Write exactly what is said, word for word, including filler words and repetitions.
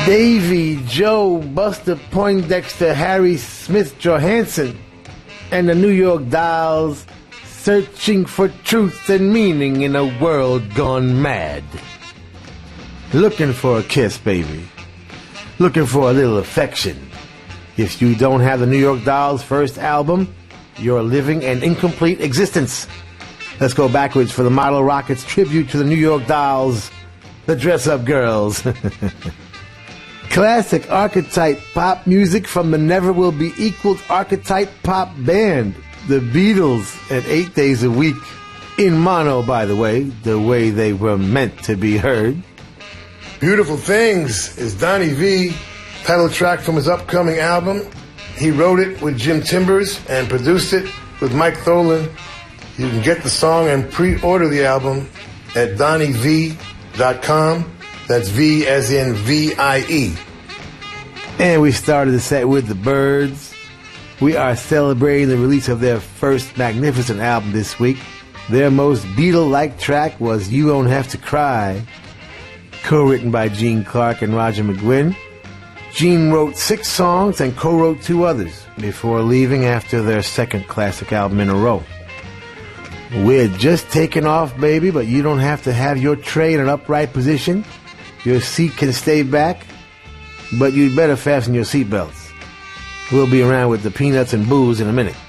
Davy, Joe, Buster Poindexter, Harry Smith Johansson, and the New York Dolls, searching for truth and meaning in a world gone mad. Looking for a kiss, baby. Looking for a little affection. If you don't have the New York Dolls' first album, you're living an incomplete existence. Let's go backwards for the Model Rockets tribute to the New York Dolls, the Dress-Up Girls. Classic archetype pop music from the Never Will Be Equaled archetype pop band, the Beatles, at eight days a week. In mono, by the way, the way they were meant to be heard. Beautiful Things is Donnie V, title track from his upcoming album. He wrote it with Jim Timbers and produced it with Mike Tholen. You can get the song and pre-order the album at donnie v dot com. That's V as in V I E. And we started the set with the Byrds. We are celebrating the release of their first magnificent album this week. Their most Beatle-like track was You Don't Have to Cry, co-written by Gene Clark and Roger McGuinn. Gene wrote six songs and co-wrote two others before leaving after their second classic album in a row. We're just taking off, baby, but you don't have to have your tray in an upright position. Your seat can stay back, but you'd better fasten your seatbelts. We'll be around with the peanuts and booze in a minute.